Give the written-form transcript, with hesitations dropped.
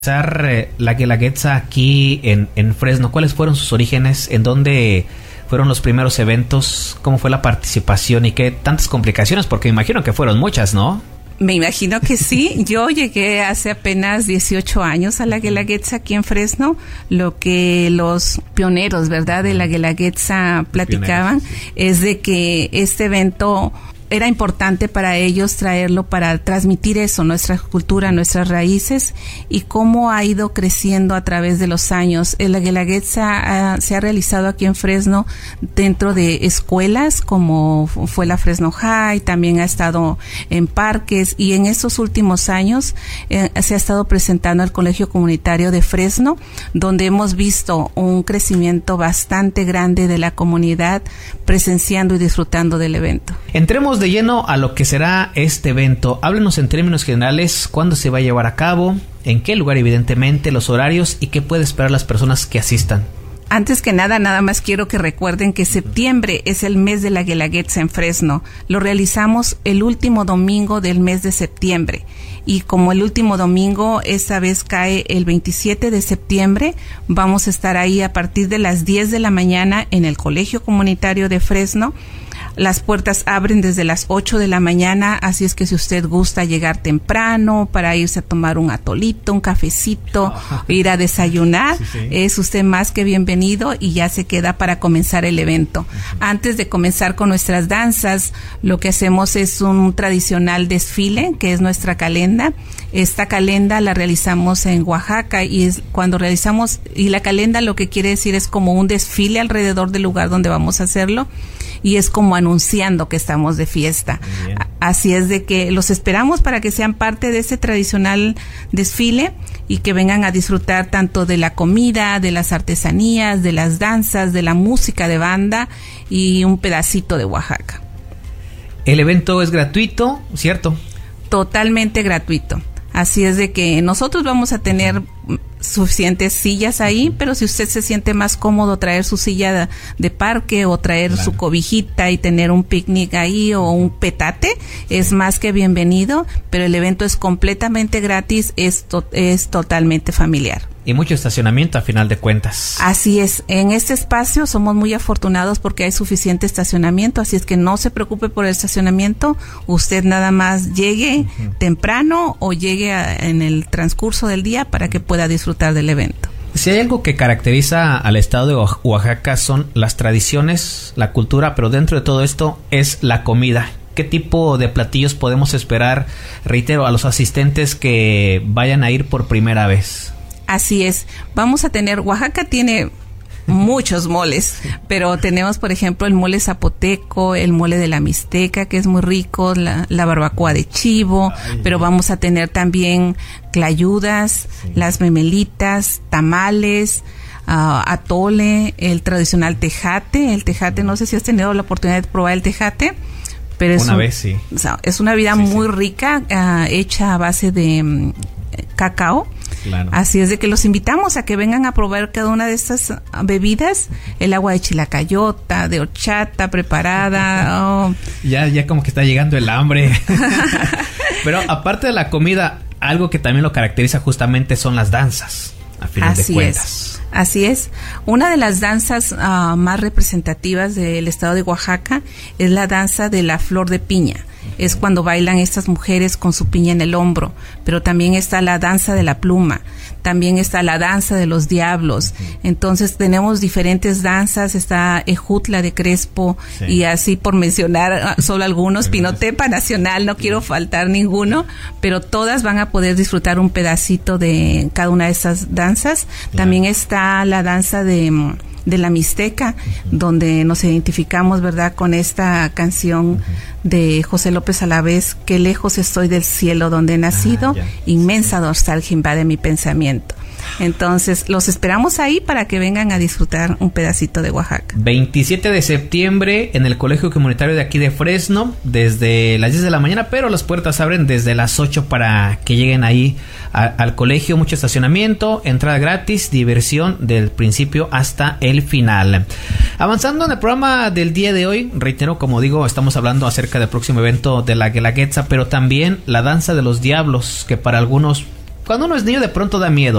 La Guelaguetza aquí en Fresno. ¿Cuáles fueron sus orígenes? ¿En dónde fueron los primeros eventos? ¿Cómo fue la participación? ¿Y qué tantas complicaciones? Porque me imagino que fueron muchas, ¿no? Me imagino que sí. Yo llegué hace apenas 18 años a la Guelaguetza aquí en Fresno. Lo que los pioneros, ¿verdad?, de la Guelaguetza platicaban, es de que este evento era importante para ellos traerlo para transmitir eso, nuestra cultura, nuestras raíces, y cómo ha ido creciendo a través de los años. La Guelaguetza se ha realizado aquí en Fresno dentro de escuelas, como fue la Fresno High, también ha estado en parques, y en estos últimos años se ha estado presentando el Colegio Comunitario de Fresno, donde hemos visto un crecimiento bastante grande de la comunidad presenciando y disfrutando del evento. Entremos de lleno a lo que será este evento. Háblenos en términos generales cuándo se va a llevar a cabo, en qué lugar, evidentemente, los horarios y qué puede esperar las personas que asistan. Antes que nada más quiero que recuerden que septiembre es el mes de la Guelaguetza en Fresno. Lo realizamos el último domingo del mes de septiembre. Y como el último domingo esta vez cae el 27 de septiembre, vamos a estar ahí a partir de las 10 de la mañana en el Colegio Comunitario de Fresno. Las puertas abren desde las 8 de la mañana, así es que si usted gusta llegar temprano para irse a tomar un atolito, un cafecito, ir a desayunar, es usted más que bienvenido y ya se queda para comenzar el evento. Antes de comenzar con nuestras danzas, lo que hacemos es un tradicional desfile, que es nuestra calenda. Esta calenda la realizamos en Oaxaca y es cuando realizamos, y la calenda lo que quiere decir es como un desfile alrededor del lugar donde vamos a hacerlo, y es como anunciando que estamos de fiesta. Así es de que los esperamos para que sean parte de ese tradicional desfile y que vengan a disfrutar tanto de la comida, de las artesanías, de las danzas, de la música de banda y un pedacito de Oaxaca. El evento es gratuito, ¿cierto? Totalmente gratuito. Así es de que nosotros vamos a tener suficientes sillas ahí, pero si usted se siente más cómodo traer su silla de parque o traer su cobijita y tener un picnic ahí o un petate, es más que bienvenido, pero el evento es completamente gratis, es totalmente familiar. Y mucho estacionamiento a final de cuentas. Así es, en este espacio somos muy afortunados porque hay suficiente estacionamiento, así es que no se preocupe por el estacionamiento, usted nada más llegue temprano o llegue en el transcurso del día para que pueda disfrutar del evento. Si hay algo que caracteriza al estado de Oaxaca son las tradiciones, la cultura, pero dentro de todo esto es la comida. ¿Qué tipo de platillos podemos esperar, reitero, a los asistentes que vayan a ir por primera vez? Así es, vamos a tener, Oaxaca tiene muchos moles, pero tenemos por ejemplo el mole zapoteco, el mole de la mixteca, que es muy rico, la barbacoa de chivo, pero vamos a tener también clayudas, las memelitas, tamales, atole, el tradicional tejate. El tejate, no sé si has tenido la oportunidad de probar el tejate, pero es una vez, sí. O sea, es una bebida muy rica, hecha a base de cacao. Claro. Así es de que los invitamos a que vengan a probar cada una de estas bebidas, el agua de chilacayota, de horchata preparada. Ya como que está llegando el hambre. Pero aparte de la comida, algo que también lo caracteriza justamente son las danzas, a final de cuentas. Así es. Una de las danzas más representativas del estado de Oaxaca es la danza de la flor de piña. Es cuando bailan estas mujeres con su piña en el hombro, pero también está la danza de la pluma, también está la danza de los diablos. Entonces tenemos diferentes danzas, está Ejutla de Crespo y así por mencionar solo algunos, Pinotepa Nacional, no quiero faltar ninguno, pero todas van a poder disfrutar un pedacito de cada una de esas danzas. También está la danza de la mixteca, donde nos identificamos, ¿verdad?, con esta canción de José López Alavés, qué lejos estoy del cielo donde he nacido, inmensa nostalgia invade mi pensamiento. Entonces, los esperamos ahí para que vengan a disfrutar un pedacito de Oaxaca. 27 de septiembre en el Colegio Comunitario de aquí de Fresno, desde las 10 de la mañana, pero las puertas abren desde las 8 para que lleguen ahí al colegio. Mucho estacionamiento, entrada gratis, diversión del principio hasta el final. Avanzando en el programa del día de hoy, reitero, como digo, estamos hablando acerca del próximo evento de la Guelaguetza, pero también la danza de los diablos, que para algunos cuando uno es niño de pronto da miedo.